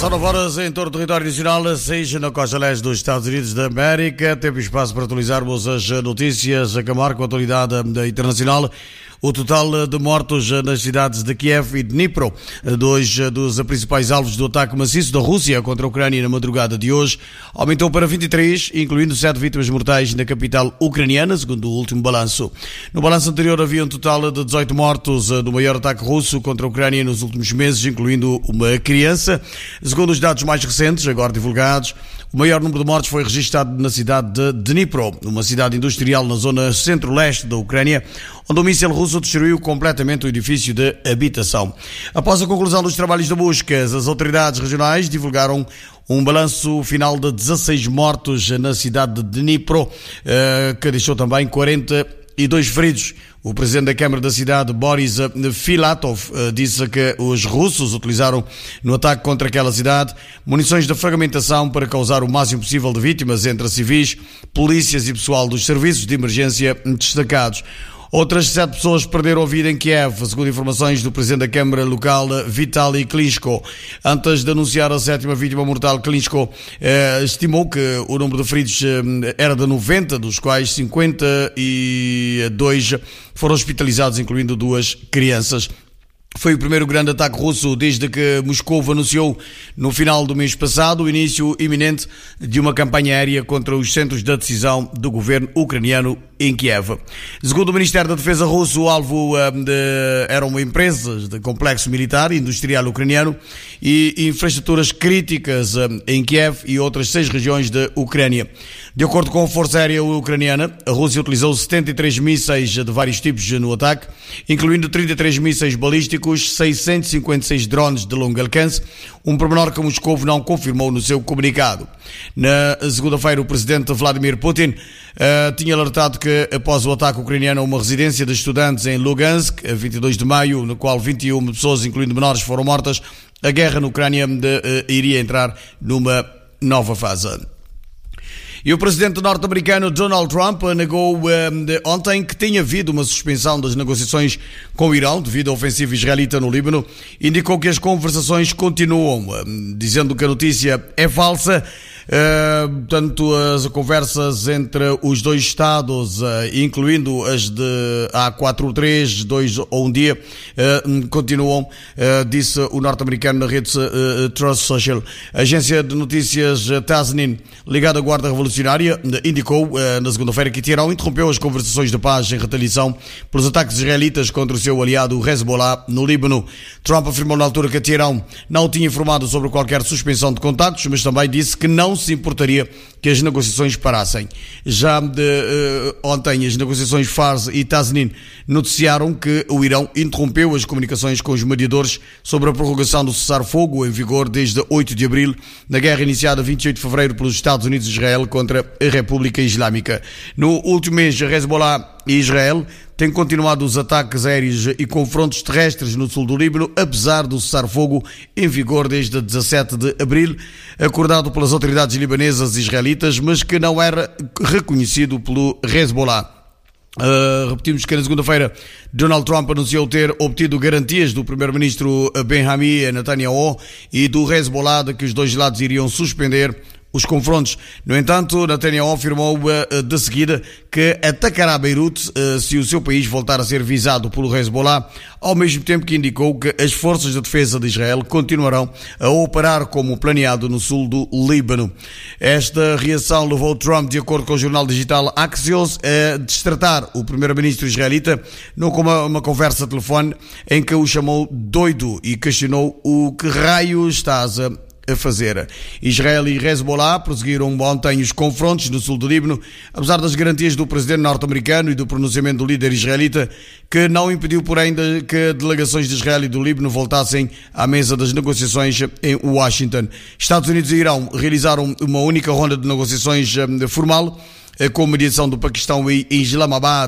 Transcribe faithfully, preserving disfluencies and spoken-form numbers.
São nove horas em todo o território nacional, seis na costa leste dos Estados Unidos da América. Tempo e espaço para atualizarmos as notícias que marcam a atualidade internacional. O total de mortos nas cidades de Kiev e de Dnipro, dois dos principais alvos do ataque maciço da Rússia contra a Ucrânia na madrugada de hoje, aumentou para vinte e três, incluindo sete vítimas mortais na capital ucraniana, segundo o último balanço. No balanço anterior havia um total de dezoito mortos do maior ataque russo contra a Ucrânia nos últimos meses, incluindo uma criança. Segundo os dados mais recentes, agora divulgados, o maior número de mortes foi registado na cidade de Dnipro, uma cidade industrial na zona centro-leste da Ucrânia, onde o míssil russo destruiu completamente o edifício de habitação. Após a conclusão dos trabalhos de busca, as autoridades regionais divulgaram um balanço final de dezasseis mortos na cidade de Dnipro, que deixou também quarenta e dois feridos. O presidente da Câmara da cidade, Boris Filatov, disse que os russos utilizaram no ataque contra aquela cidade munições de fragmentação para causar o máximo possível de vítimas entre civis, polícias e pessoal dos serviços de emergência destacados. Outras sete pessoas perderam a vida em Kiev, segundo informações do presidente da Câmara local, Vitaly Klitschko. Antes de anunciar a sétima vítima mortal, Klitschko eh, estimou que o número de feridos eh, era de noventa, dos quais cinquenta e dois foram hospitalizados, incluindo duas crianças. Foi o primeiro grande ataque russo desde que Moscou anunciou no final do mês passado o início iminente de uma campanha aérea contra os centros de decisão do governo ucraniano em Kiev. Segundo o Ministério da Defesa russo, o alvo um, de, eram empresas de complexo militar e industrial ucraniano e infraestruturas críticas um, em Kiev e outras seis regiões da Ucrânia. De acordo com a Força Aérea Ucraniana, a Rússia utilizou setenta e três mísseis de vários tipos no ataque, incluindo trinta e três mísseis balísticos, seiscentos e cinquenta e seis drones de longo alcance, um pormenor que Moscou não confirmou no seu comunicado. Na segunda-feira, o presidente Vladimir Putin uh, tinha alertado que, após o ataque ucraniano a uma residência de estudantes em Lugansk, a vinte e dois de maio, no qual vinte e uma pessoas, incluindo menores, foram mortas, a guerra na Ucrânia de, uh, iria entrar numa nova fase. E o presidente norte-americano Donald Trump negou um, ontem que tenha havido uma suspensão das negociações com o Irão devido à ofensiva israelita no Líbano. Indicou que as conversações continuam, um, dizendo que a notícia é falsa. Uh, tanto as conversas entre os dois Estados, uh, incluindo as de há quatro, três, dois ou um dia, uh, continuam, uh, disse o norte-americano na rede uh, Truth Social. A agência de notícias Tasnim, ligada à Guarda Revolucionária, indicou uh, na segunda-feira que Teherão interrompeu as conversações de paz em retaliação pelos ataques israelitas contra o seu aliado Hezbollah no Líbano. Trump afirmou na altura que Teherão não tinha informado sobre qualquer suspensão de contactos, mas também disse que não se importaria que as negociações parassem. Já de, uh, ontem as negociações Fars e Tasnim noticiaram que o Irão interrompeu as comunicações com os mediadores sobre a prorrogação do cessar-fogo em vigor desde oito de abril, na guerra iniciada vinte e oito de fevereiro pelos Estados Unidos e Israel contra a República Islâmica. No último mês, Hezbollah e Israel têm continuado os ataques aéreos e confrontos terrestres no sul do Líbano, apesar do cessar-fogo em vigor desde dezassete de abril, acordado pelas autoridades libanesas e israelitas, mas que não era reconhecido pelo Hezbollah. Uh, repetimos que na segunda-feira Donald Trump anunciou ter obtido garantias do primeiro-ministro Benjamin Netanyahu e do Hezbollah de que os dois lados iriam suspender os confrontos. No entanto, Netanyahu afirmou uh, de seguida que atacará Beirute uh, se o seu país voltar a ser visado pelo Hezbollah, ao mesmo tempo que indicou que as forças de defesa de Israel continuarão a operar como planeado no sul do Líbano. Esta reação levou Trump, de acordo com o jornal digital Axios, a destratar o primeiro-ministro israelita numa uma conversa telefone em que o chamou doido e questionou o que raio estás a a fazer. Israel e Hezbollah prosseguiram ontem os confrontos no sul do Líbano, apesar das garantias do presidente norte-americano e do pronunciamento do líder israelita, que não impediu, porém, que delegações de Israel e do Líbano voltassem à mesa das negociações em Washington. Estados Unidos e Irão realizaram uma única ronda de negociações formal, com mediação do Paquistão e Islamabad,